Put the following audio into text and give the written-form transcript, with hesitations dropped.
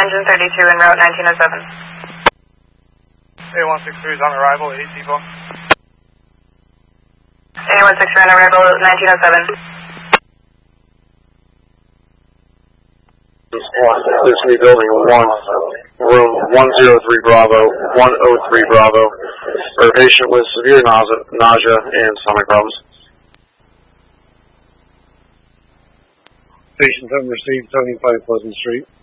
engine 32 en route 1907. A163 is on arrival at 8 people. A163 on arrival 1907. This new building 1, room 103 Bravo, 103 Bravo, for a patient with severe nausea and stomach problems. Patient having received 75 Pleasant Street.